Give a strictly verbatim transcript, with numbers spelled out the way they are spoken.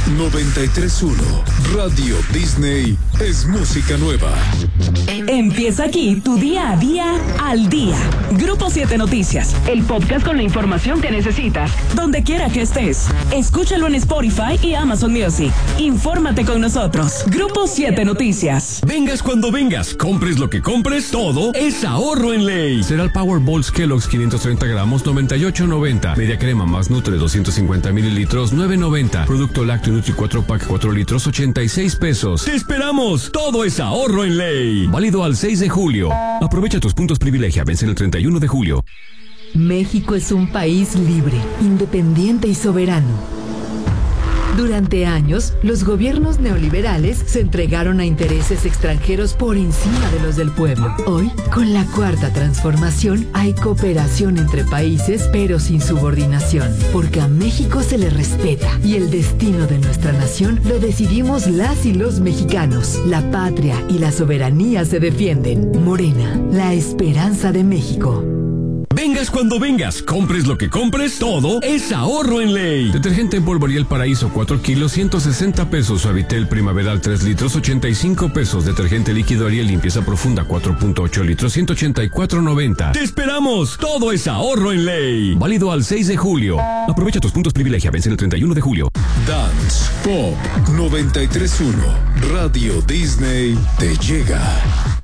noventa y tres punto uno. Radio Disney es música nueva. Empieza aquí tu día a día al día. Grupo siete Noticias, el podcast con la información que necesitas, donde quiera que estés. Escúchalo en Spotify y Amazon Music. Infórmate con nosotros. Grupo siete Noticias. Vengas cuando vengas, compres lo que compres, todo es ahorro en ley. Cereal Powerballs Kellogg's quinientos treinta gramos, noventa y ocho noventa. Media crema más Nutre doscientos cincuenta mililitros, nueve noventa. Producto lácteo Nutri cuatro pack cuatro litros, ochenta y seis pesos. ¡Te esperamos! Todo es ahorro en ley. Válido al seis de julio. Aprovecha tus puntos privilegia. Vence el treinta y uno de julio. México es un país libre, independiente y soberano. Durante años, los gobiernos neoliberales se entregaron a intereses extranjeros por encima de los del pueblo. Hoy, con la cuarta transformación, hay cooperación entre países, pero sin subordinación, porque a México se le respeta y el destino de nuestra nación lo decidimos las y los mexicanos. La patria y la soberanía se defienden. Morena, la esperanza de México. Vengas cuando vengas, compres lo que compres, todo es ahorro en ley. Detergente en polvo Ariel Paraíso cuatro kilos, ciento sesenta pesos. Suavitel Primaveral tres litros, ochenta y cinco pesos. Detergente líquido Ariel Limpieza Profunda cuatro punto ocho litros, ciento ochenta y cuatro noventa. ¡Te esperamos! Todo es ahorro en ley. Válido al seis de julio. Aprovecha tus puntos privilegia. Vence el treinta y uno de julio. Dance Pop noventa y tres punto uno. Radio Disney te llega.